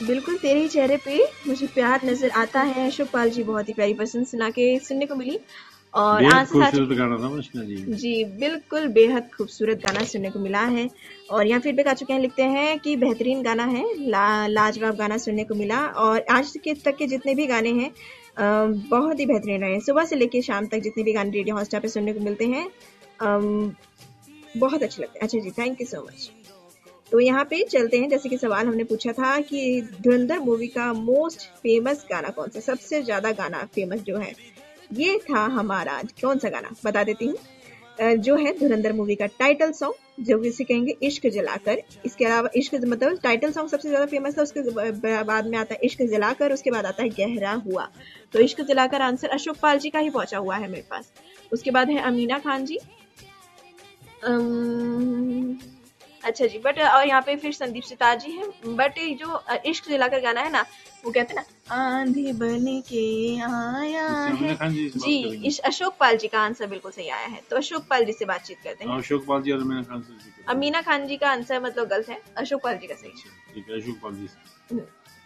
बिल्कुल तेरे ही चेहरे पे मुझे प्यार नजर आता है। अशोक पाल जी, बहुत ही प्यारी पसंद सुनने को मिली। और बेहद आंसर आ खूबसूरत गाना था मुश्किल जी। जी बिल्कुल बेहद खूबसूरत गाना सुनने को मिला है। और यहाँ फीडबैक आ चुके हैं, लिखते हैं कि बेहतरीन गाना है, लाजवाब गाना सुनने को मिला। और आज के तक के जितने भी गाने हैं बहुत ही बेहतरीन रहे। सुबह से लेकर शाम तक जितने भी गाने रेडियो हॉटस्टार पे सुनने को मिलते हैं बहुत अच्छे लगते हैं। अच्छा जी, थैंक यू सो मच। तो यहाँ पे चलते हैं, जैसे कि सवाल हमने पूछा था कि धुरंधर मूवी का मोस्ट फेमस गाना कौन सा, सबसे ज्यादा गाना फेमस जो है, ये था हमारा कौन सा गाना, बता देती हूँ। जो है धुरंधर मूवी का टाइटल सॉन्ग, जो इसे कहेंगे इश्क जलाकर। इसके अलावा इश्क मतलब टाइटल सॉन्ग सबसे ज्यादा फेमस था, उसके बाद में आता है इश्क जलाकर, उसके बाद आता है गहरा हुआ। तो इश्क जलाकर आंसर अशोक पाल जी का ही पहुंचा हुआ है मेरे पास। उसके बाद है अमीना खान जी। अम्म, अच्छा जी, बट और यहाँ पे फिर संदीप सितार जी हैं। बट ये जो इश्क जलाकर गाना है ना, वो कहते हैं ना, आंधी बन के आया इससे है अमीना खान जी से जी, बात करेंगे। इस अशोक पाल जी का आंसर बिल्कुल सही आया है। तो अशोक पाल जी से बातचीत करते हैं। अशोक पाल जी और अमीना खान से अमीना खान जी का आंसर मतलब गलत है, अशोक पाल जी का सही अच्छा ठीक है, अशोक पाल जी से। है।